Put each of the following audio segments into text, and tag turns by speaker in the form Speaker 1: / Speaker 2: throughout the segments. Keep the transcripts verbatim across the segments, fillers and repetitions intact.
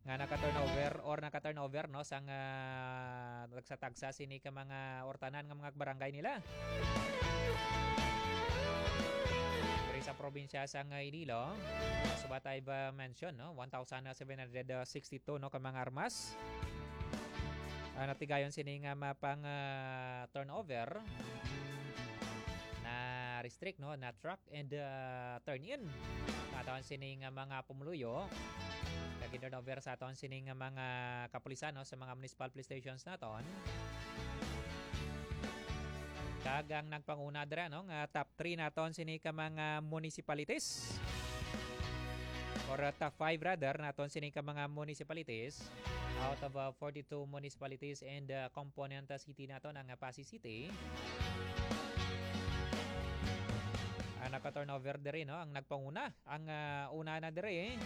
Speaker 1: nga naka-turnover or naka-turnover no sang uh, tagsa-tagsa sini ka mga ortanan nga mga barangay nila. Diri sa probinsya sang uh, Iloilo, subatay ba mention no one thousand seven hundred sixty-two no ka mga armas. Uh, natigayon sini nga mapang uh, turnover na restrict no na truck and uh, turn in. Aton sini nga mga pumuluyo kag turnover sa aton sini nga mga kapulisan no sa mga municipal police stations naton. Kag ang nagpanguna dira no nga top three naton sini ka mga municipalities or uh, top five rather naton sini ka mga municipalities out of uh, forty-two municipalities and uh, component uh, city naton ang uh, Pasig City. Ang naka-turnover diri no ang nagpanguna ang uh, una na diri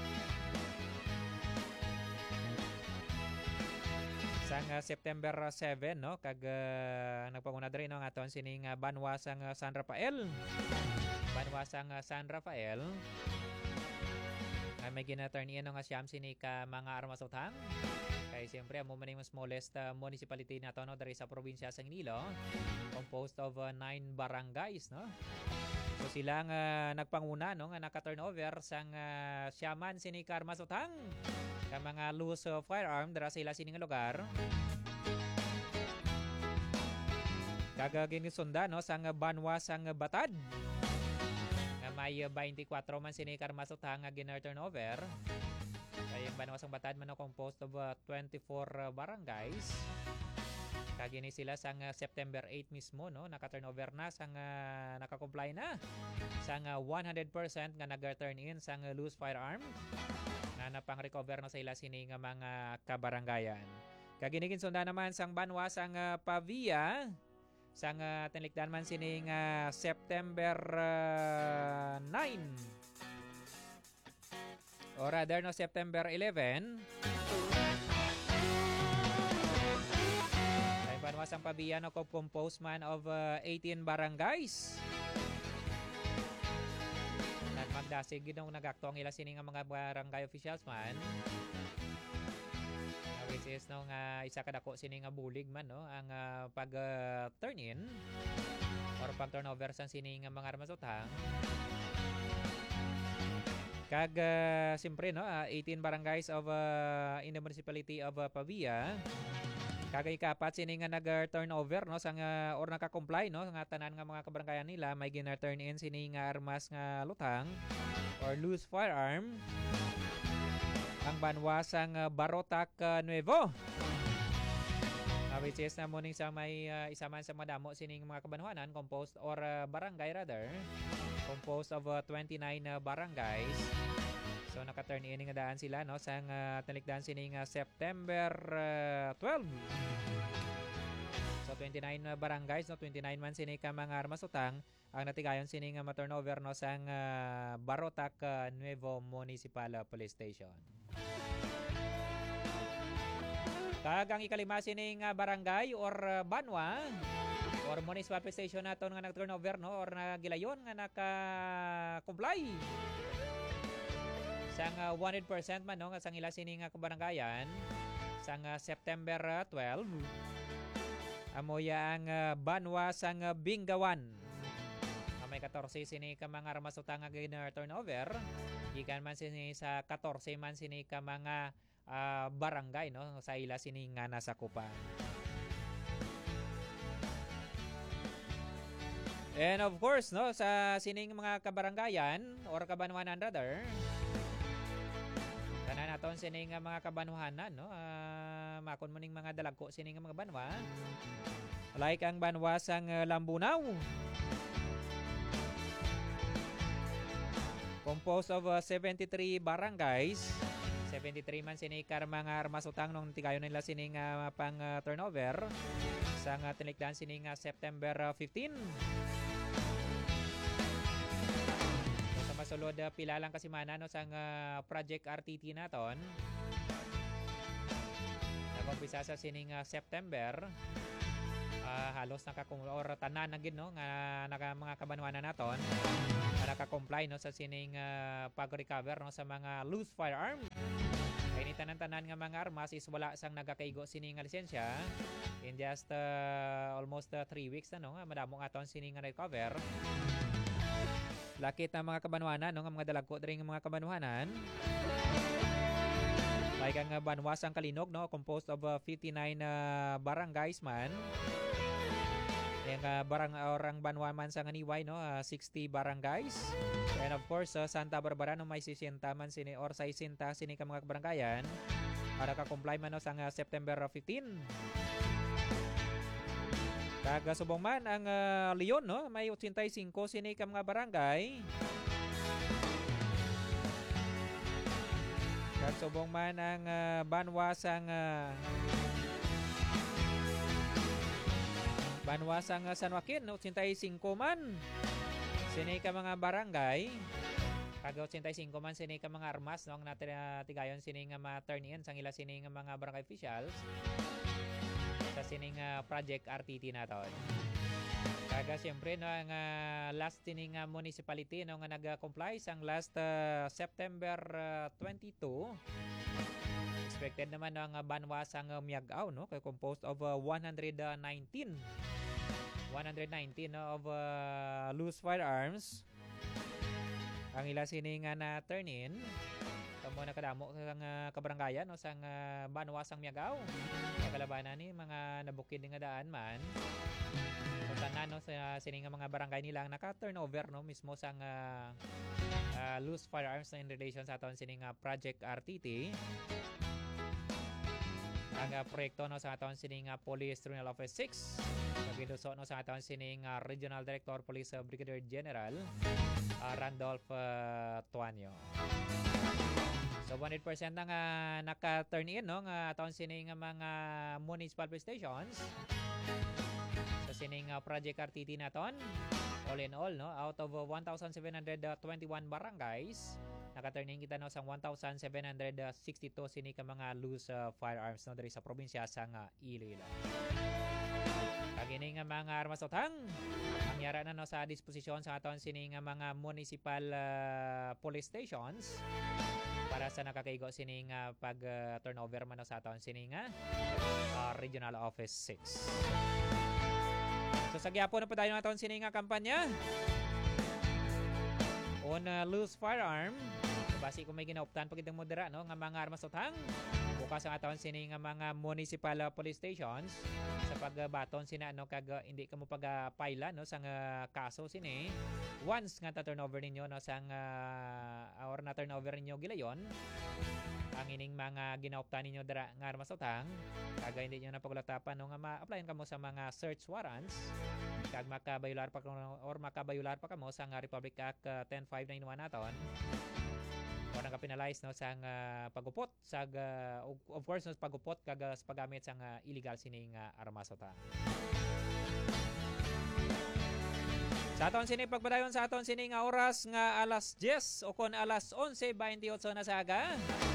Speaker 1: sang uh, September seven no kag uh, nagpanguna diri no ang aton sining uh, Banwa sang uh, San Rafael. Banwa sang uh, San Rafael. Ay may gina-turn in no nga siyam sini ka mga armas utang. Kay siyempre mo man yung smallest uh, municipality nato no diri sa probinsya sang Iloilo, composed of uh, nine barangays no. So sila nga uh, nagpanguna no nga naka-turnover sang uh, siyaman sini ka armas utang. Ka mga loose uh, firearm dira sa ila sini nga lugar. Kagagin sunda no sang Banwa sang Batad. Nga may uh, twenty-four man sini ka armas utang nga gina-turnover. Kaya yung Banwa sang Batad man no composed of uh, twenty-four uh, barangays. Kagini sila sang uh, September eight mismo no naka-turnover na sang uh, naka-comply na sang uh, one hundred percent nga nag-turn in sang uh, loose firearm nga napang-recover no sa ila sini nga mga kabarangayan. Kaginigin sunda naman sang Banwa sang uh, Pavia sang uh, tinlikdan man sini nga September uh, nine or rather no September eleven. Banwa sang Pavia no composed man of uh, eighteen barangays. Nagmagdasig ginong nagakto ang ila sini nga mga barangay officials man. Uh, which is no nga isa kadako sini nga bulig man no ang uh, pag uh, turn in or pag turnover sa sini nga mga armas utang. Kag uh, simpre no uh, eighteen barangays of uh, in the municipality of uh, Pavia. Kagay kapat sini nga nag-turnover no sang uh, or naka-comply no nga tanan nga mga kabarangayan nila may gina-turn in sini nga armas nga lutang or loose firearm. Ang Banwa sang uh, Barotac uh, Nuevo. Uh, which is na muning sa may uh, isa man sa madamo sini mga kabanwanan composed or uh, barangay rather composed of uh, twenty-nine uh, barangays. So naka-turn in nga daan sila no sang uh, talikdan sini nga September uh, twelve. So twenty-nine uh, barangays no twenty-nine man sini ka mga armas utang ang natigayon sini nga ma-turnover no sang uh, Barotac uh, Nuevo Municipal uh, Police Station. Kag ang ikalima sini nga barangay or uh, Banwa or Municipal Police Station naton nga nag-turnover no or nagilayon nga naka-comply. Sang uh, one hundred percent man no nga sang ila sini nga kabarangayan sang uh, September uh, twelve. Amoya ang uh, Banwa sang uh, Bingawan. Uh, may fourteen sini ka mga armas utang nga gina-turnover. Gikan man sini sa fourteen man sini ka mga uh, barangay no sa ila sini nga nasakupan. And of course no sa sining mga kabarangayan or kabanwanan rather tanan naton sini nga mga kabanwanan no uh, makon mo ning mga dalagko sini nga mga banwa like ang Banwa sang uh, Lambunaw composed of uh, seventy-three barangays. seventy-three man sini ka mga armas utang nung tigayon nila sini nga pang uh, turnover sang uh, tinikdan sini nga September uh, fifteen. Masulod uh, pila lang kasi mana no sang uh, Project R T T naton. Nag-umpisa sa sining uh, September. Uh, halos nakakum or tanan na gid no nga naka mga kabanwanan naton. Na naka-comply no sa sining uh, pag-recover no sa mga loose firearm Kaya ni tanan-tanan nga mga armas is wala sang nagakaigo sini nga lisensya. In just uh, almost uh, three weeks na no, nga madamo nga taon sini nga recover. Lakit na mga kabanwanan no, nga mga dalagko diri nga mga kabanwanan. May kang uh, Banwasang Kalinog no, composed of uh, fifty-nine uh, barangays man. Yung uh, barang orang Banwa man sa Nganiway no, uh, sixty barangays. And of course uh, Santa Barbara no, may sixty man sini or sixty sini ka mga barangayan. Para ka comply man no, sa uh, September fifteenth. Kaga subong man ang uh, Leon no, may eighty-five sini ka mga barangay. Kaga subong man ang uh, Banwasang uh, Banwasang uh, San Joaquin no, eighty-five man sini ka mga barangay. Kaga eighty-five man sini ka mga armas no, ang natitigayon sini nga ma-turn in sang ila sini nga mga barangay officials. Sa sining uh, Project R T T naton. Kaga siyempre no, ang uh, last sining uh, municipality no, nga nag-comply sang last uh, September uh, twenty-two. Expected naman no, ang uh, Banwasang uh, Miagao no, kay composed of uh, one hundred nineteen no, of uh, loose firearms. Ang ila sining nga na turn in kamo na kadamo sang uh, kabarangayan no, sang uh, Banwasang Miagao. Kalabanan ni mga nabukid nga daan man. So tanan no, sa sining nga mga barangay nila ang naka-turnover no mismo sang uh, uh, loose firearms in relation sa aton sining uh, Project R T T. Ang uh, proyekto no sa aton sining uh, Police Terminal Office six. Nagiduso no sa aton sining uh, Regional Director Police uh, Brigadier General uh, Randolph uh, Tuanyo. So one hundred percent na nga naka-turn in no, nga aton sining mga municipal police stations. So sining uh, Project R T T naton, all in all no, out of uh, one thousand seven hundred twenty-one barangays, naka-turn in kita no sa one thousand seven hundred sixty-two sini ka mga loose uh, firearms no diri sa probinsya sa uh, Iloilo. Kagini nga mga armas utang mangyara na no sa disposisyon sa aton sining mga municipal uh, police stations. Para sa nakakaigo sining uh, pag uh, turnover man sa aton sining uh, Regional Office six. So sa gyapon na pa tayo ng aton sining kampanya on uh, loose firearm. Basi kung may ginauptan pagitang modera no, nga mga armas utang bukas ang aton sining mga municipal uh, police stations sa pagbaton sina no, kag uh, hindi ka mo pagpaila no sang uh, kaso sini once nga ta turnover ninyo no sang uh, or na turnover ninyo gilayon ang ining mga ginauptan ninyo dara nga armas utang kag hindi niyo na paglatapan no, nga ma-applyan kamo sa mga search warrants kag makabayular pa or makabayular pa kamo sa uh, Republic Act uh, ten five ninety-one naton. O naka-penalize no sang uh, pagupot sa uh, of course no pagupot kag uh, paggamit sang uh, illegal sining uh, armas utang. Sa aton sining pagpadayon sa aton sining nga oras nga alas diyes o kon alas onse twenty-eight na saga.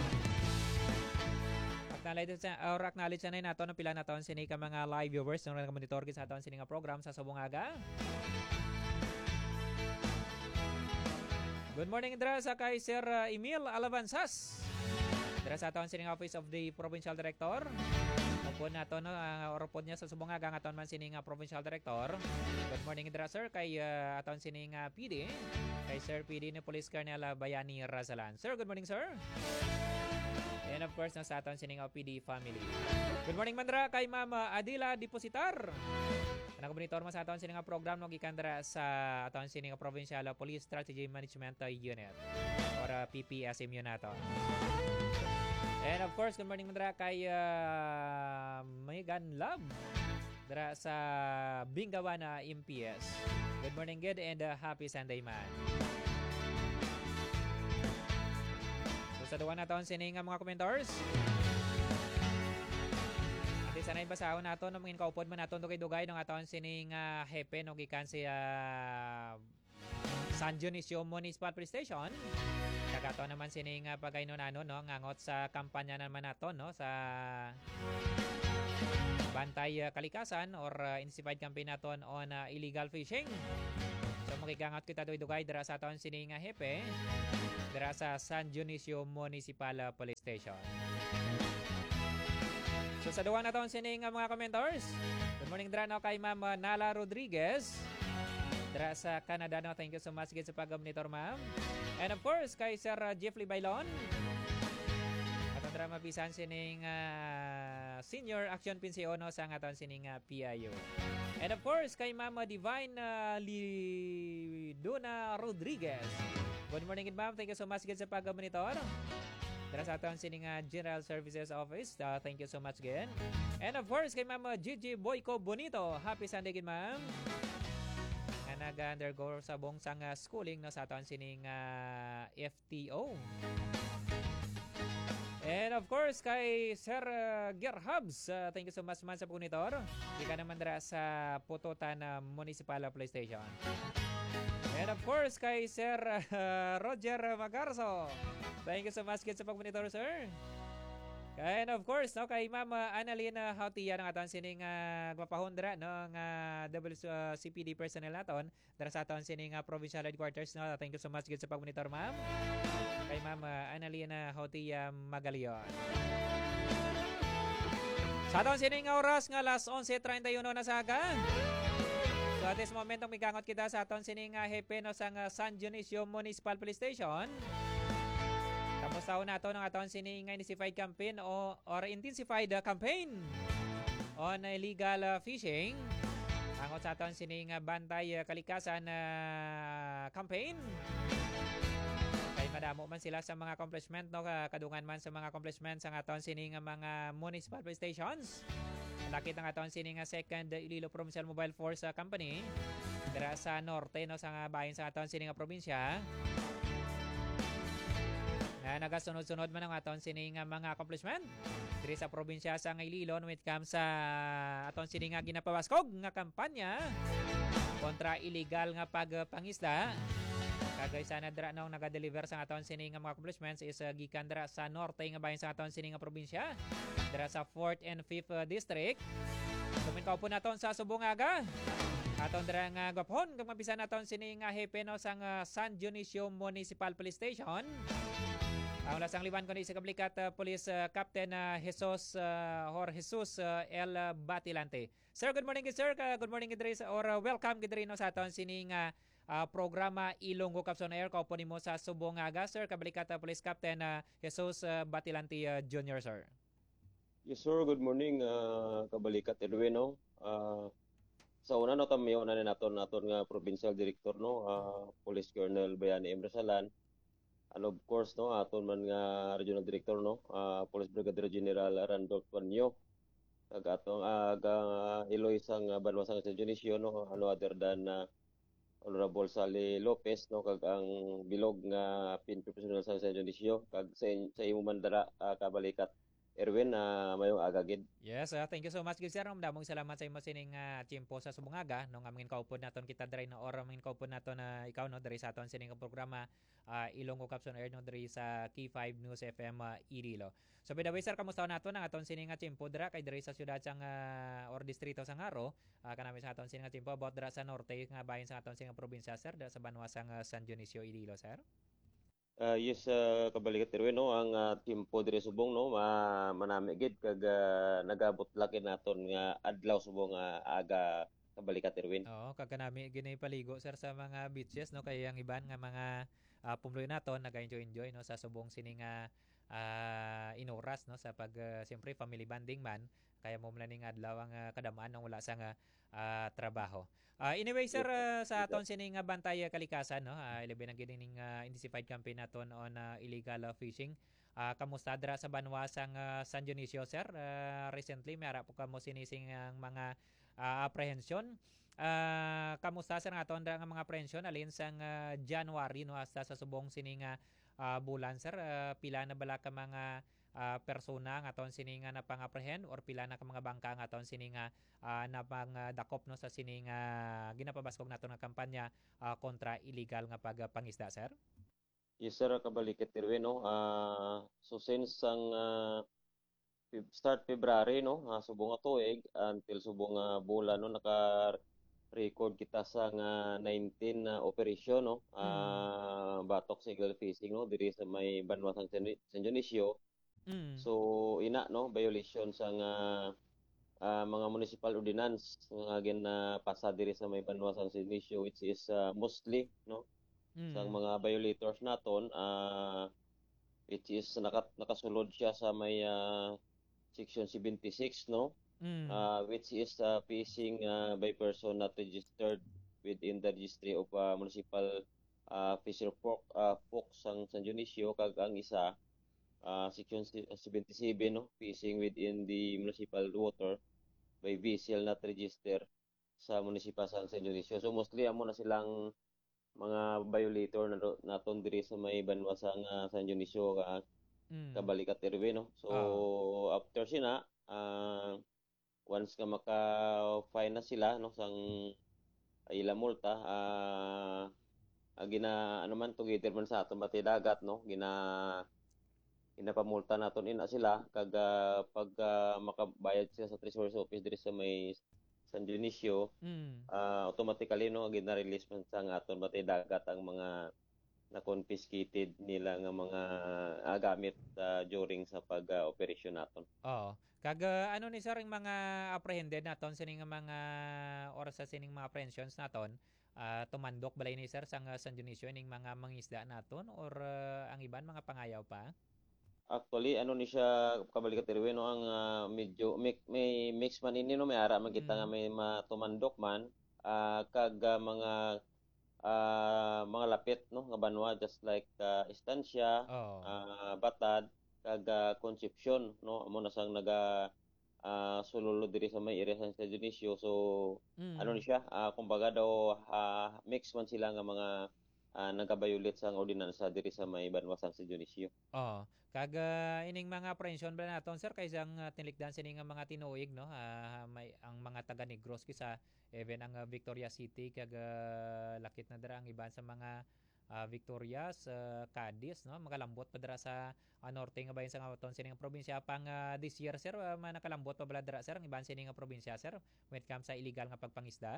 Speaker 1: Acknowledge sa or acknowledge na naton no pila naton sining ka mga live viewers no nag-monitor sa aton sining nga program sa Subongaga. Good morning dira sa kay Sir uh, Emil Alabanzas. Dira sa aton sining Office of the Provincial Director. Upon nato no ang uh, oropod niya sa Subongaga nga aton man sining uh, Provincial Director. Good morning dira sir kay uh, aton sining uh, P D. Kay Sir P D ni Police Colonel Bayani Razalan. Sir, good morning sir. And of course no, sa aton sining O P D family. Good morning mandra kay Mama Adila Depositar. Nagmonitor man sa aton sining program no gikan dira sa aton sining Provincial Police Strategy Management Unit or uh, P P S M U nato. And of course, good morning mandra kay uh, Megan Love dira sa Bingawana M P S. Good morning good and uh, happy Sunday man. So sa duwa na taon sining mga commenters. Sanay basahon nato no mangin kaupod man naton dugay-dugay ng aton sining uh, hepe no gikan si uh, San Dionisio Municipal Police Station. Kagato naman sining uh, pagaynon ano no ngangot sa kampanya naman nato no sa bantay uh, kalikasan or uh, intensified campaign naton on uh, illegal fishing. So magigangat kita dugay-dugay dira sa aton sining uh, hepe. dira sa San Dionisio Municipal uh, Police Station. So sa duwa na taon sining uh, mga commenters. Good morning dira no kay Ma'am uh, Nala Rodriguez. Dira sa Canada no, thank you so much gid sa pag-monitor ma'am. And of course kay Sir uh, Jeffrey Bailon. Aton dira mabisan sining uh, Senior Action Pensiono sa aton sining uh, P I O. And of course kay Ma'am uh, Divine uh, Lidona Rodriguez. Good morning gid ma'am, thank you so much gid sa pag-monitor. Dira sa aton sining uh, General Services Office. Uh, thank you so much again. And of course kay Ma'am uh, Gigi Boyco Bonito. Happy Sunday gid ma'am. Nga nag-undergo sa buong sang uh, schooling no sa aton sining uh, F T O. And of course kay Sir uh, Gerhabs. Uh, thank you so much man sa pagmonitor. Di ka naman dira sa Pututan uh, Municipal Police Station. And of course kay Sir uh, Roger Magarso. Thank you so much kid sa pagmonitor, sir. And of course, no, kay Ma'am uh, Annalena Hautia ng aton sining uh, gwapahondra no nga W C P D personnel naton dara sa aton sining uh, provincial headquarters no. Thank you so much gid sa pagmonitor, ma'am. Kay Ma'am uh, Annalena Hautia Magalion. Sa aton sining oras nga alas onse treinta y uno na sa aga. So at this moment migangot kita sa aton sining uh, hepe no sa uh, San Dionisio Municipal Police Station. Kamusta na ito ng aton sining intensified campaign o or intensified uh, campaign on illegal uh, fishing. Ang sa aton sining uh, bantay uh, kalikasan uh, campaign. Kay madamo man sila sa mga accomplishment no, kadungan man sa mga accomplishment sa aton sining uh, mga municipal police stations. Lakit ng aton sining uh, second uh, Iloilo Provincial Mobile Force uh, Company dira sa norte no sa bahin sa aton sining uh, probinsya. Na nagasunod-sunod man ang aton sining mga accomplishment diri sa probinsya sa Iloilo when it comes sa aton sining nga ginapawaskog nga kampanya kontra illegal nga pagpangisda. Kagay sana dira nang naga-deliver sa aton sining mga accomplishments is uh, gikan dira sa norte nga bahin sa aton sining nga probinsya dira sa fourth and fifth uh, district. Tumin ka po naton sa Subongaga. Aton dira nga gwapon kag mabisan naton sining nga hepe no sang uh, San Dionisio Municipal Police Station. Ang lasang liwan ko ni sa kablikat uh, Police uh, Captain uh, Jesus uh, or Jesus uh, El Batilante. Sir, good morning sir. Uh, good morning gidri or uh, welcome gidri no sa aton sining uh, uh, programa Ilonggo Capson Air ko po nimo sa Subongaga. Sir, kablikat uh, Police Captain uh, Jesus uh, Batilante uh, Junior sir.
Speaker 2: Yes sir, good morning uh, kabalikat Edwin no. Uh, sa una no kami una na naton naton nga provincial director no, uh, Police Colonel Bayani Emresalan. And of course no aton man nga regional director no, uh, Police Brigadier General Randolph Panyo. Kag atong aga uh, Iloy sang uh, Banwasang San Dionisio no, ano other than uh, Honorable Sally Lopez no, kag ang bilog nga P N P Personal sa San Dionisio kag sa, sa imo mandara uh, kabalikat Erwin na uh, mayong agagid.
Speaker 1: Yes, uh, thank you so much gid sir. Damong salamat sa imo sining uh, chimpo sa Subongaga no nga mangin kaupod naton kita diri no or mangin kaupod naton na uh, ikaw no diri sa aton sining programa uh, Ilonggo Capson Air no diri sa K five News F M uh, Iloilo. So by the way sir, kamusta naton ang aton sining nga chimpo dira kay diri sa syudad sang uh, or distrito sang Haro uh, kanami sa aton sining nga chimpo about dira sa norte nga bahin sa aton sining probinsya sir dira sa Banwasang uh, San Dionisio Iloilo sir.
Speaker 2: Uh, yes, uh, kabalikat Erwin no, ang uh, timpo diri Subong no, ma manami gid kag uh, nagabot laki naton nga adlaw Subong nga uh, aga kabalikat Erwin.
Speaker 1: Oo, kag kanami gini paligo sir sa mga beaches no kay ang iban nga mga uh, pumloy naton naga-enjoy-enjoy no sa Subong sining nga uh, inoras no sa pag uh, siyempre family bonding man kaya mo man ning adlaw ang uh, kadamaan nang wala sa nga uh, trabaho. Uh, anyway sir, uh, sa aton sining uh, bantay uh, kalikasan no, uh, ilabi na gining uh, intensified campaign naton on uh, illegal uh, fishing. Uh, kamusta dira sa Banwasang uh, San Dionisio sir? Uh, recently may ara po kamo sinising ang mga uh, apprehension. Uh, kamusta sir nga aton nga mga apprehension alin sang uh, January no hasta sa subong sining uh, uh, bulan sir? Uh, pila na bala ka mga uh, persona nga aton sininga na pang-apprehend or pila na ka mga bangka nga aton sininga uh, na pang uh, dakop no sa sininga ginapabaskog naton nga kampanya uh, kontra illegal nga pagpangisda sir.
Speaker 2: Yes sir, kabalikat Erwin no. Uh, so since ang uh, start February no, uh, subong nga tuig until subong nga bulan no naka record kita sa nga nineteen na operasyon no
Speaker 1: Mm.
Speaker 2: ah batok sa illegal fishing no diri sa may Banwa San Dionis- San Dionisio.
Speaker 1: Mm.
Speaker 2: So ina no violation sa nga ah, mga municipal ordinance nga ginapasa diri sa may Banwa San Dionisio which is ah, mostly no sa
Speaker 1: Mm.
Speaker 2: mga violators naton ah which is naka, nakasulod siya sa may ah, section seventy-six no
Speaker 1: Mm.
Speaker 2: uh, which is uh, fishing uh, by person not registered within the registry of uh, municipal uh, fisher folk uh, folk sang San Dionisio kag ang isa uh, section si- seventy-seven no fishing within the municipal water by vessel not registered sa municipal sang San Dionisio. So mostly amo na silang mga violator na naton diri sa may banwa sang uh, San Dionisio ka
Speaker 1: Mm.
Speaker 2: kabalikat Erwin no. So
Speaker 1: Ah.
Speaker 2: after sina uh, once nga maka-fine na sila no sang ila multa ah ah, gina ano man together man sa aton bati dagat no gina ginapamulta naton ina sila kag ah, pag ah, makabayad sila sa treasurer's office diri sa may San Dionisio
Speaker 1: Mm.
Speaker 2: ah, automatically no gina-release man sa nga aton bati dagat ang mga na confiscated nila nga mga ah, gamit ah, during sa pag ah, operasyon naton.
Speaker 1: Oo. Kag ah, ano ni sir yung mga apprehended naton sining nga mga oras sa sining mga apprehensions naton ah, tumandok balay ni sir sang ah, San Dionisio ning mga mangisda naton or ah, ang iban mga pangayaw pa?
Speaker 2: Actually, ano ni siya kabalikat Erwin, no, ang ah, medyo may, may mix man ini no may ara man kita nga
Speaker 1: Mm.
Speaker 2: may matumandok man ah, kag ah, mga ah, mga lapit no nga banwa just like ah, Estancia,
Speaker 1: Oo.
Speaker 2: ah, Batad kag ah, Concepcion no amo na sang naga ah, sulolo diri sa may area sa San Dionisio. So ano ni
Speaker 1: Mm.
Speaker 2: siya ah, kumbaga daw ah, mix man sila nga mga ah, nagabayulit sa ordinansa diri sa may banwa San Dionisio.
Speaker 1: Oo. Kag ah, ining mga apprehension ba naton sir kaysa ang ah, tinlikdan sini nga mga tinuig no ah, may ang mga taga Negros kisa even ang ah, Victoria City kag ah, lakit na dira ang iban sa mga ah, Victorias, uh, Cadiz no magalambot pa dira sa ah, norte nga bahin sa nga aton sini nga probinsya pang ah, this year sir ah, man nakalambot pa bala dira sir ang iban sini nga probinsya sir when it comes sa illegal nga pagpangisda.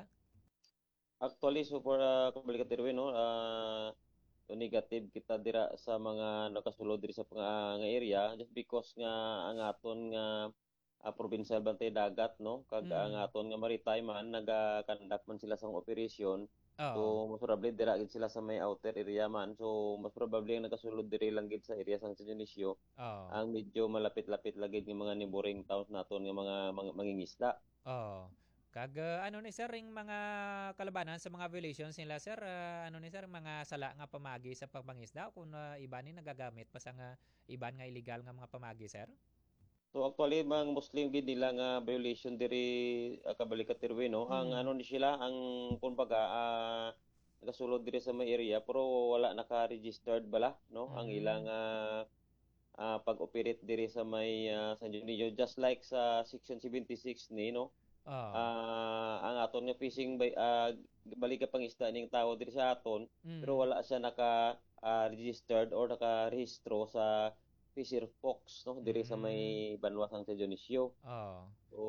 Speaker 2: Actually, so for uh, kabalikat Erwin, no, ah, so negative kita dira sa mga nakasulod diri sa nga, nga area just because nga ang aton nga uh, provincial bantay dagat no kag ang
Speaker 1: Mm.
Speaker 2: aton nga maritime man naga-conduct man sila sang operation.
Speaker 1: Oo.
Speaker 2: So most probably dira gid sila sa may outer area man. So mas probably ang nakasulod diri lang gid sa area sang San Dionisio
Speaker 1: Oo.
Speaker 2: ang medyo malapit-lapit lagid nga mga neighboring towns naton nga mga, mga mangingisda.
Speaker 1: Oo. Kag ah, ano ni sir yung mga kalabanan sa mga violations nila sir ah, ano ni sir mga sala nga pamagi sa pagpangisda kung ah, iba ni nagagamit pa sa nga iban nga illegal nga mga pamagi sir?
Speaker 2: So actually mga Muslim gid nila nga violation diri uh, kabalikat Tirwe no. Ang
Speaker 1: Mm.
Speaker 2: ano ni sila ang kumbaga ah, nagasulod diri sa may area pero wala naka-registered bala no ang ilang
Speaker 1: Mm.
Speaker 2: ah, ah, pag-operate diri sa may ah, San Dionisio just like sa section seventy-six ni no.
Speaker 1: Oo.
Speaker 2: Ah, ang aton nga fishing by ah, balik ka pangisda ning tao diri sa aton pero
Speaker 1: Mm.
Speaker 2: wala siya naka ah, registered or naka-rehistro sa Fisher Fox no diri sa
Speaker 1: Mm.
Speaker 2: may Banwa San Dionisio.
Speaker 1: Oo.
Speaker 2: So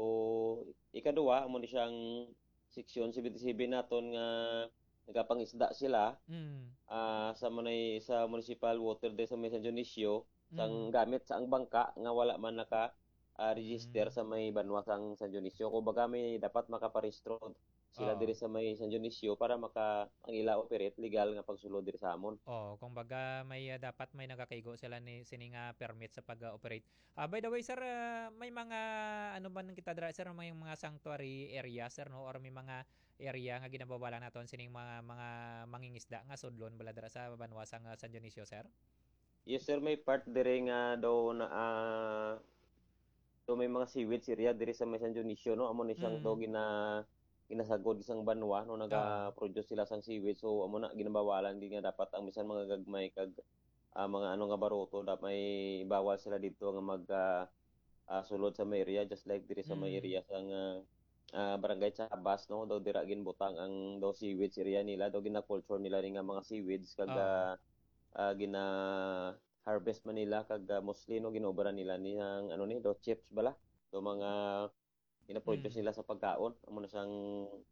Speaker 2: ikaduha amo ni siyang section seventy-seven naton nga nagapangisda sila
Speaker 1: Mm.
Speaker 2: ah, sa manay sa municipal water diri sa may San Dionisio sang
Speaker 1: Mm.
Speaker 2: gamit sa ang bangka nga wala man naka ah, register
Speaker 1: Mm.
Speaker 2: sa may Banwa sang San Dionisio. Kumbaga may dapat makaparehistro sila
Speaker 1: Oo.
Speaker 2: diri sa may San Dionisio para maka ang ila operate legal nga pagsulod diri sa amon.
Speaker 1: Oh, kumbaga may ah, dapat may nagakaigo sila ni sini nga permit sa pag-operate. Ah, by the way sir, ah, may mga ano ba nang kita dira sir may mga sanctuary area sir no or may mga area nga ginababala naton sining mga mga mangingisda nga sudlon bala dira sa Banwa sang ah, San Dionisio sir?
Speaker 2: Yes sir, may part diri nga daw na ah, do may mga seaweeds area diri sa may San Dionisio no amo ni siyang daw
Speaker 1: Mm.
Speaker 2: gina ginasagod isang banwa no
Speaker 1: Oo.
Speaker 2: naga-produce sila sang seaweed so amo na ginabawalan din nga dapat ang bisan mga gagmay kag ah, mga ano nga baruto dapat may bawal sila dito nga mag ah, ah, sulod sa may area just like diri sa may
Speaker 1: Mm.
Speaker 2: area sang ah, ah, barangay Chabas no daw dira ginbutang ang daw seaweeds area nila daw gina-culture nila ring nga mga seaweeds kag
Speaker 1: Oo.
Speaker 2: ah, ah, gina harvest man nila kag uh, mostly no ginobra nila niyang ano ni do chips bala do mga gina-produce
Speaker 1: Mm.
Speaker 2: nila sa pagkaon amo na sang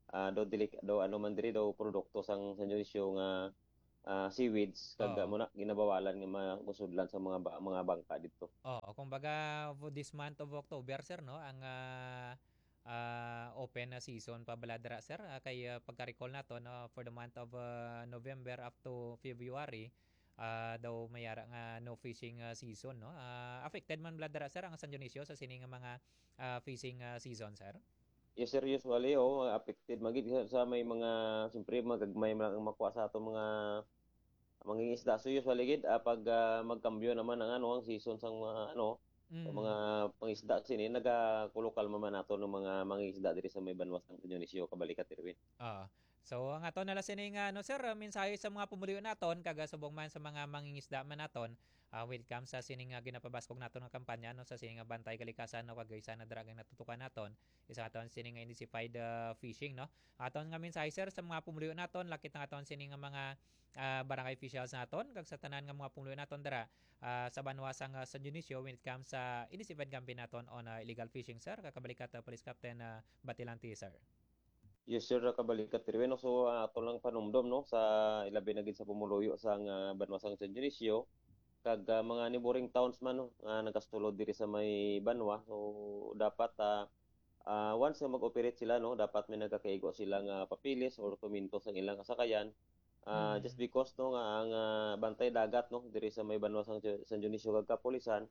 Speaker 2: ah, do dili do ano man diri do produkto sang San Dionisio nga ah, seaweeds kag
Speaker 1: Oo.
Speaker 2: mo na ginabawalan nga ma- musudlan sa mga ba- mga bangka dito.
Speaker 1: Oo, kumbaga for this month of October sir no ang ah, ah, open na season pa baladra sir. Ah, kay ah, pagka-recall nato no for the month of ah, November up to February ah, daw mayara nga no fishing ah, season no. Ah, affected man baladra sir ang San Dionisio sa sini nga mga ah, fishing ah, season sir.
Speaker 2: Yes sir, usually oh, affected magid sa sa may mga siyempre magagmay man ang makuha sa ato mga mangingisda. So usually gid ah, pag ah, magkambyo naman ang ano ang season sang mga ano sa mga
Speaker 1: Mm.
Speaker 2: pangisda sini nagakulokal man nato ng mga mangingisda diri sa may banwas ng Dionisio Kabalikat Irwin.
Speaker 1: Oo. So ang aton nala sini nga no sir, ah, mensahe sa mga pumuliw naton kaga subong man sa mga mangingisda man naton uh, when it comes sa sini nga ginapabaskog naton nga kampanya no sa sini nga bantay kalikasan no kagay sana dragang natutukan naton isa aton sini nga intensified uh, fishing no. Aton nga mensahe sir sa mga pumuliw naton lakit nga aton sini nga mga uh, barangay officials naton kag sa tanan nga mga pumuliw naton dara uh, sa banwasang uh, San Dionisio when it comes sa intensified campaign naton on uh, illegal fishing sir kakabalikat uh, Police Captain uh, Batilanti sir.
Speaker 2: Yes sir, Kabalikat Irwin. No? So ah, ato lang panumdom no sa ilabi na gid sa pumuluyo sa nga banwasang San Dionisio kag ah, mga neighboring towns man no nga nagastulod diri sa may banwa. So dapat ah, ah, once nga mag-operate sila no dapat may nagakaigo sila nga papilis or tuminto sa ilang kasakayan. Ah, just
Speaker 1: Mm.
Speaker 2: because no nga ang ah, bantay dagat no diri sa may banwasang San Dionisio kag kapulisan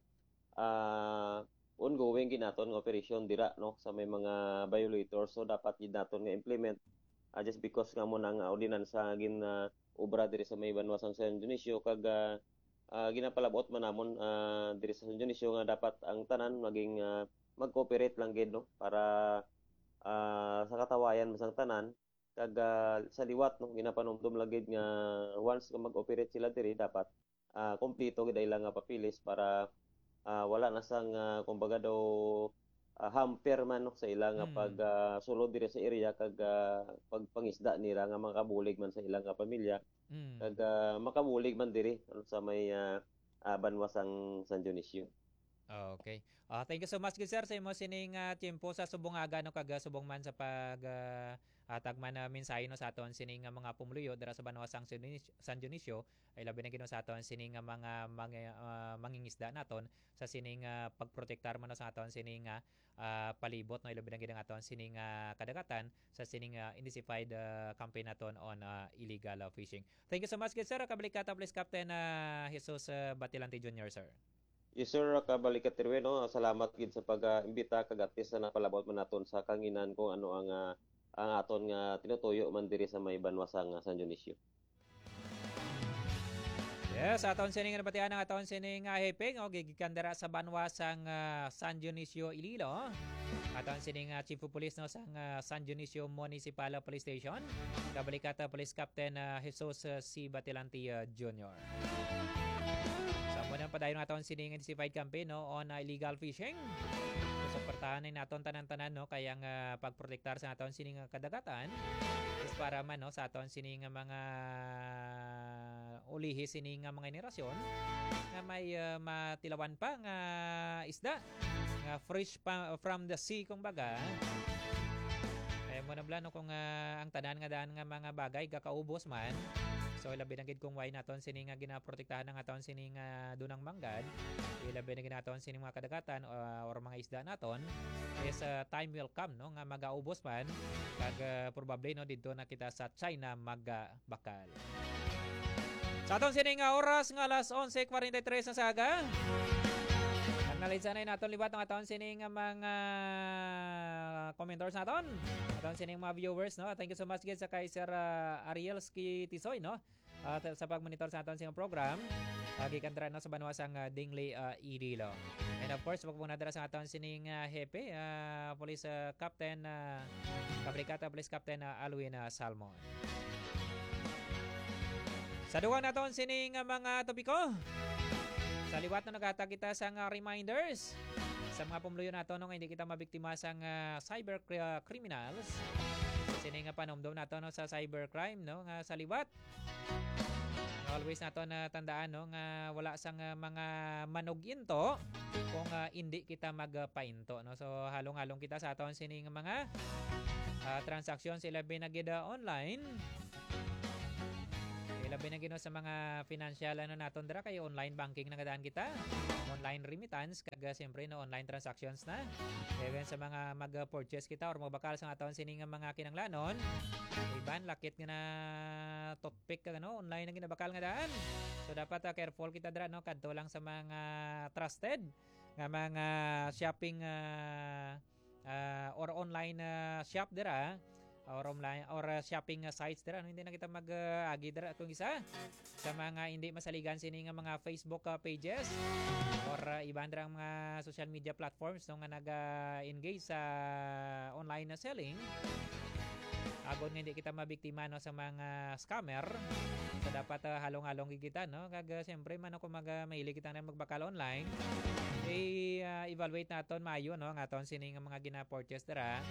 Speaker 2: ah ongoing ginaton nga operation dira no sa may mga violators, so dapat gid naton nga implement ah, just because nga mo nang ordinansa nga gin ah, obra diri sa may banwasang San Dionisio kag ah, ah, ginapalabot man namon ah, diri sa San Dionisio nga dapat ang tanan maging ah, mag-cooperate lang gid no para ah, sa katawayan masang tanan kag ah, sa liwat no ginapanumdum lang gid nga once nga mag-operate sila diri dapat ah, kompleto gid ila nga papilis para ah, wala na sang ah, kumbaga daw ah, hamper man no, sa ila nga pag
Speaker 1: Mm.
Speaker 2: ah, sulod diri sa area kag ah, pagpangisda nila nga makabulig man sa ilang nga pamilya kag
Speaker 1: Mm.
Speaker 2: ah, makabulig man diri ano, sa may ah, ah, banwasang San Dionisio.
Speaker 1: Okay. Ah, thank you so much good sir sa imo sining uh, tiempo sa subong aga no kag ah, subong man sa pag ah, atag man na mensahe no sa aton sining nga mga pumuluyo dira sa Banwasang San Dionisio, San Dionisio ay labi na gid no sa aton sining nga mga mga ah, mangingisda naton sa sining nga pagprotektar man no sa aton sining nga ah, palibot no ilabi na gid ang aton sining nga kadagatan sa sining nga intensified ah, campaign naton on ah, illegal ah, fishing. Thank you so much good sir. Kabalikata Police Captain ah, Jesus ah, Batilante Junior sir.
Speaker 2: Yes sir, kabalikat tirwe no. Salamat gid sa pag-imbita kag at least na napalabot man naton sa kanginan kung ano ang ah, ang aton nga tinutuyo man diri sa may banwasang ah, San Dionisio.
Speaker 1: Yes, aton sining nga nabatian ang aton sining nga hepeng o gigikan dira sa banwasang uh, San Dionisio Ililo. Aton sining uh, Chief of Police no sa uh, San Dionisio Municipal Police Station. Kabalikat uh, Police Captain uh, Jesus uh, C. Batilanti uh, Junior Sa muna pa dayon aton sining intensified campaign no on uh, illegal fishing. So suportahan naton tanan-tanan no kayang uh, pagprotektar sa aton sining uh, kadagatan. Is para man no sa aton sining uh, mga ulihi sini nga mga henerasyon nga may uh, matilawan pa nga isda nga fresh pa from the sea kumbaga ay mo na blano kung uh, ang tanan nga daan nga mga bagay gakaubos man so labi na gid kung why naton sini nga ginaprotektahan ng aton sini nga dunang manggad ilabi na gid naton sini mga kadagatan uh, or mga isda naton is uh, time will come no nga magaubos man kag uh, probably no didto na kita sa China magabakal. Sa atong sining nga oras nga alas onse forty-three na saga. Ang nalitsanay naton liwat ang aton sining nga mga commenters naton. Aton sining mga viewers no. Thank you so much guys sa kay Sir uh, Arielski Tisoy no. At uh, sa pagmonitor sa aton sining program. Agi uh, kantra no sa banwasang uh, Dingley uh, Idilo. And of course, wag mo na dira sa aton sining uh, hepe, uh, Police uh, Captain uh, Kabrikata Police Captain uh, Alwin uh, Salmon. Sa duwa naton sining mga topiko. Sa liwat na nagata kita sa uh, reminders sa mga pumuluyo naton no, nga hindi kita mabiktima sa uh, cyber uh, criminals. Sining nga panumdum naton no, sa cybercrime no nga sa liwat. Always naton na uh, tandaan no nga wala sang uh, mga manuginto kung uh, hindi kita magpainto no. So halong-halong kita sa aton sining mga uh, transactions sila binagida online. Labi na gino sa mga financial ano naton dira kay online banking na gadaan kita. Online remittance kaga siyempre no online transactions na. Even sa mga mag-purchase kita or magbakal sa aton sini nga mga kinanglanon. Iban lakit nga na toothpick ka no online na ginabakal nga daan. So dapat uh, careful kita dira no kadto lang sa mga trusted nga mga shopping uh, uh, or online uh, shop dira. Or online or uh, shopping uh, sites dira no hindi na kita mag-agi uh, dira kung isa sa mga hindi masaligan sini nga mga Facebook uh, pages or uh, iban dira mga social media platforms no nga naga-engage sa uh, online na uh, selling. Agon nga hindi kita mabiktima no sa mga scammer. So dapat uh, halong-halong kita no kag uh, siyempre man ako mag uh, maili kita na magbakal online. Eh uh, evaluate naton maayo no nga aton sini nga mga gina-purchase dira.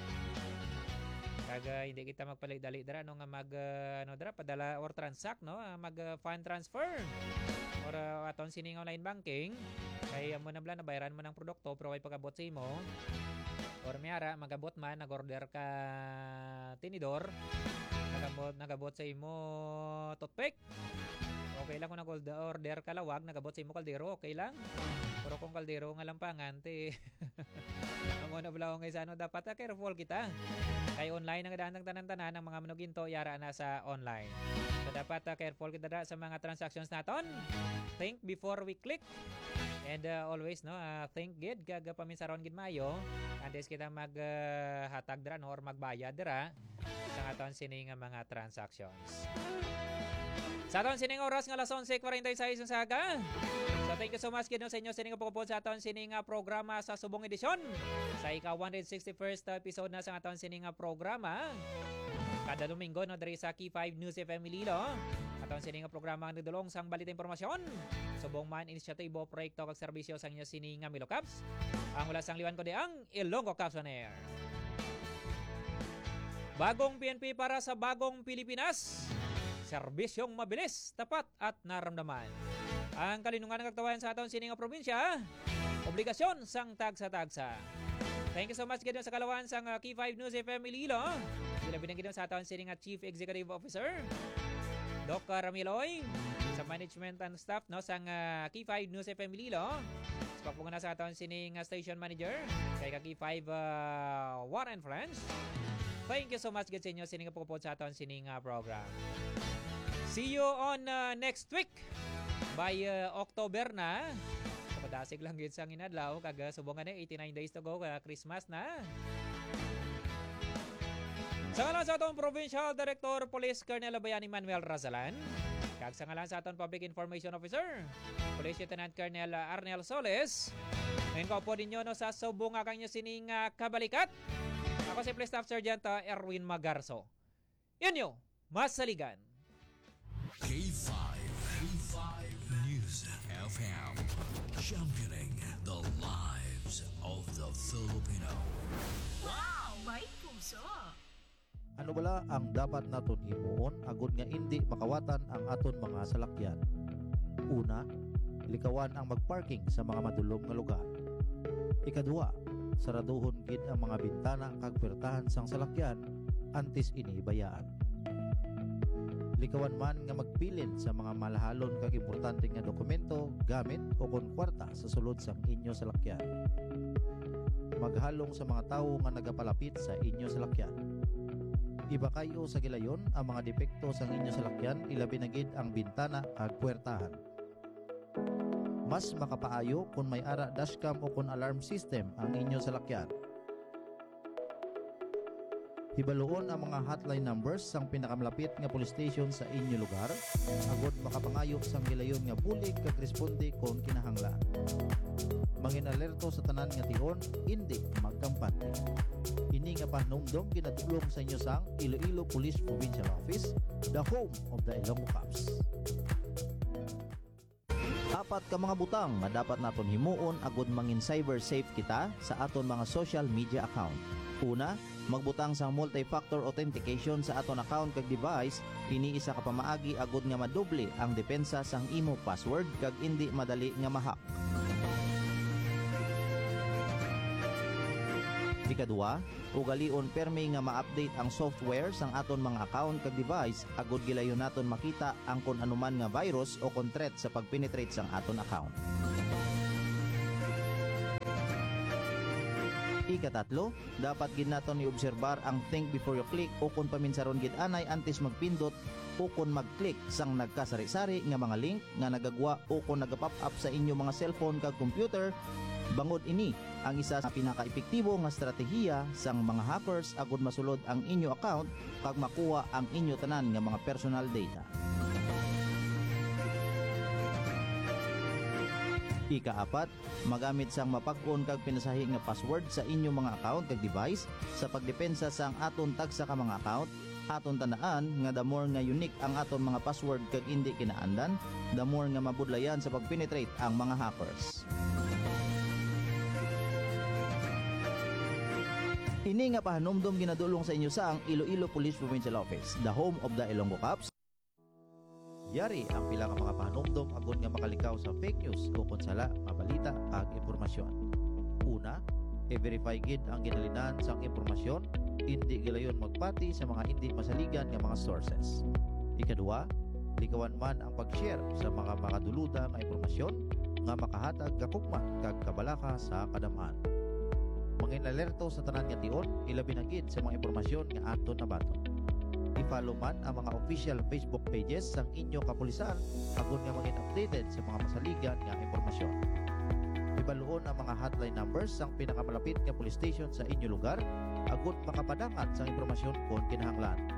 Speaker 1: Kaga hindi kita magpalit-dali dira no nga mag uh, ano dira padala or transact no mag uh, fund transfer or uh, aton sining online banking kay amo na bla na bayaran mo ng produkto pero ay pagabot sa imo or mayara magabot man nag-order ka tinidor nagabot nagabot sa imo toothpick okay lang kung nag-order ka lawag nagabot sa imo kaldero okay lang pero kung kaldero nga lampangan ti amo na bla ngay sa ano dapat uh, careful kita. Kay online ang daan ng tanan-tanan ng mga manuginto yara na sa online. So dapat uh, careful kita da sa mga transactions naton. Think before we click. And uh, always no uh, think good kag paminsaron gid mayo antes kita maghatag uh, dira no or magbayad dira sa aton sini nga mga transactions. Sa aton sining oras nga alas onse forty-six ng saga. So thank you so much gid no sa inyo sining pagpupod sa aton sining programa sa subong edisyon. Sa ika one hundred sixty-first episode na sa aton sining programa. Kada Domingo no diri sa Key five News F M Iloilo. Aton sining programa ang nagdulong sang balita impormasyon. Subong man inisyatibo proyekto kag serbisyo sa inyo sining Milo Caps. Ang ulas sang liwan ko di ang Ilonggo Caps on Air. Bagong P N P para sa bagong Pilipinas. Serbisyong mabilis, tapat at naramdaman. Ang kalinungan ng kagtawayan sa aton sining probinsya, obligasyon sang tagsa-tagsa. Thank you so much gid sa kalawan sang uh, Key five News F M Iloilo. Sila binanggit sa aton sining Chief Executive Officer Doc Ramiloy sa management and staff no sang uh, Key five News F M Iloilo. Sa pagpunga sa aton sining uh, station manager kay Key five uh, Warren Friends. Thank you so much gid sa inyo sining pagpupod sa aton sining uh, program. See you on uh, next week by uh, October na. Padasig lang gid sang inadlaw kag subong ani eighty-nine days to go kag Christmas na. Sa ngalan sa aton Provincial Director Police Colonel Bayani Manuel Razalan kag sa ngalan sa aton Public Information Officer Police Lieutenant Colonel Arnel Soles. Ngayon ko po ninyo no sa subong nga kanyo sining uh, kabalikat. Ako si Police Staff Sergeant uh, Erwin Magarso. Yan yo, masaligan.
Speaker 3: K five, K five News F M, championing the lives of the Filipino.
Speaker 4: Wow, may puso!
Speaker 5: Ano bala ang dapat naton himuon agud nga hindi makawatan ang aton mga salakyan? Una, likawan ang magparking sa mga madulom nga lugar. Ikaduha, saraduhon gid ang mga bintana kag pertahan sang salakyan antes ini bayaan. Likawan man nga magpilin sa mga malahalon kag importante nga dokumento, gamit o kon kwarta sa sulod sang inyo salakyan. Maghalong sa mga tawo nga nagapalapit sa inyo salakyan. Iba kayo sa gilayon ang mga depekto sang inyo salakyan, ilabi na gid ang bintana kag puwertahan. Mas makapaayo kung may ara dashcam o kung alarm system ang inyo salakyan. Hibaluon ang mga hotline numbers sang pinakamalapit nga police station sa inyo lugar agud makapangayo sang gilayon nga bulig kag responde kon kinahanglan. Manginalerto sa tanan nga tion, hindi magkampante. Ini nga pahnumdom ginatulong sa inyo sang Iloilo Police Provincial Office, the home of the Ilonggo Caps. Apat ka mga butang nga dapat naton himuon agud mangin cyber safe kita sa aton mga social media account. Una, magbutang sa multi-factor authentication sa aton account kag device, iniisa ka pamaagi agud nga madoble ang depensa sang imo password kag indi madali nga ma-hack. Ikaduha, ugalion permi nga ma-update ang software sang aton mga account kag device agud gilayon naton makita ang kun anuman nga virus o kon threat sa pagpenetrate sang aton account. Ikatatlo, dapat gid naton iobserbar ang think before you click o kung paminsaron gid anay antes magpindot o kung mag-click sang nagkasari-sari nga mga link nga nagagwa o kung nagapop up sa inyo mga cellphone kag computer. Bangod ini ang isa sa pinaka-epektibo nga estratehiya sang mga hackers agud masulod ang inyo account kag makuha ang inyo tanan nga mga personal data. Ikaapat, magamit sang mapag-on kag pinasahi nga password sa inyong mga account kag device sa pagdepensa sang aton tagsa ka mga account. Aton tandaan nga the more nga unique ang aton mga password kag indi kinaandan, the more nga mabudlayan sa pagpenetrate ang mga hackers. Ini nga pahanumdom ginadulong sa inyo sa ang Iloilo Police Provincial Office, the home of the Ilonggo Cops. Yari ang pila ka mga pahanumdom agud nga makalikaw sa fake news o konsala, mabalita ag impormasyon. Una, i-verify gid ang ginalinan sang impormasyon, hindi gilayon magpati sa mga hindi masaligan nga mga sources. Ikaduha, likawan man ang pag-share sa mga makaduluda nga impormasyon nga makahatag gakugma kag kabalaka sa kadamhan. Mangin alerto sa tanan nga tion, ilabi na gid sa mga impormasyon nga aton nabaton. I-follow man ang mga official Facebook pages sang inyo kapulisan agud nga maging updated sa mga masaligan nga impormasyon. Ibaluon ang mga hotline numbers sang pinakamalapit nga police station sa inyo lugar agud makapadangat sa impormasyon kon kinahanglan.